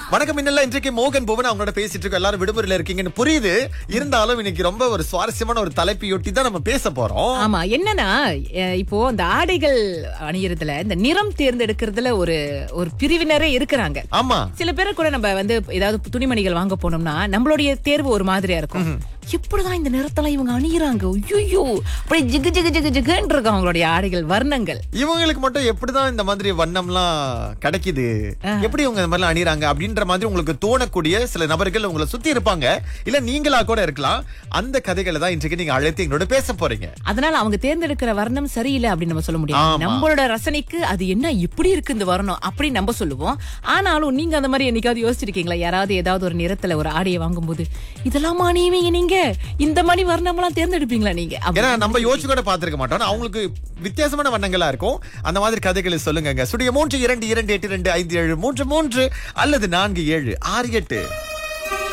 வணக்கம். இன்னெல்லாம் இன்றைக்கு மோகன் புவன் அவங்களோட பேசிட்டு இருக்கோம். எல்லாரும் விடுமுறையில இருக்கீங்கன்னு புரியுது. இருந்தாலும் இன்னைக்கு ரொம்ப ஒரு சுவாரஸ்யமான ஒரு தலைப்பையொட்டி தான் நம்ம பேச போறோம். ஆமா, என்னன்னா இப்போ இந்த ஆடைகள் அணியறதுல இந்த நிறம் தேர்ந்தெடுக்கிறதுல ஒரு ஒரு பிரிவினரே இருக்கிறாங்க. ஆமா, சில பேரை கூட நம்ம ஏதாவது துணிமணிகள் வாங்க போனோம்னா நம்மளுடைய தேர்வு ஒரு மாதிரியா இருக்கும். எப்படிதான் இந்த நிறத்தெல்லாம் இவங்க அணியிறாங்க, ஐயோ அப்படியே ஜிகு ஜிகு ஜிகு ஜிகுன்னு இருக்கும் அவங்களுடைய ஆடைகள் வர்ணங்கள். இவங்களுக்கு மட்டும் எப்படிதான் இந்த மாதிரி வண்ணம்லாம் கிடைக்குது, எப்படி இவங்க இந்த மாதிரிலாம் அணியறாங்க அப்படின்ற மாதிரி உங்களுக்கு தோணக்கூடிய சில நபர்கள் உங்களை சுத்தி இருப்பாங்க. இல்ல நீங்களா கூட இருக்கலாம். அந்த கதைகளை தான் இன்றைக்கு நீங்க அழைத்து எங்களோட பேச போறீங்க. அதனால அவங்க தேர்ந்தெடுக்கிற வர்ணம் சரியில்லை அப்படின்னு நம்ம சொல்ல முடியாது. நம்மளோட ரசனைக்கு அது என்ன இப்படி இருக்கு இந்த வர்ணம் அப்படின்னு நம்ம சொல்லுவோம். ஆனாலும் நீங்க அந்த மாதிரி என்னைக்காவது யோசிச்சிருக்கீங்களா? யாராவது ஏதாவது ஒரு நிறத்துல ஒரு ஆடையை வாங்கும் போது இதெல்லாம் அணிவீங்க நீங்க, இந்த மாதிரி வர்ணம்லாம் தேர்ந்தெடுப்பீங்களா நீங்க? ஏன்னா நம்ம யோசிச்சு கூட பாத்துருக்க மாட்டோம். அவங்களுக்கு வித்தியாசமான வண்ணங்களா இருக்கும். அந்த மாதிரி கதைகளை சொல்லுங்க. ஸ்டுடியோ 3228257333 அல்லது 4768.